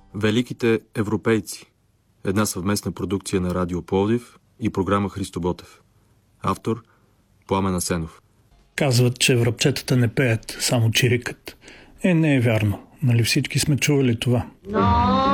Великите европейци. Една съвместна продукция на Радио Пловдив и програма Христо Ботев. Автор Пламен Асенов. Казват, че врабчетата не пеят, само чирикат. Не е вярно. Нали всички сме чували това?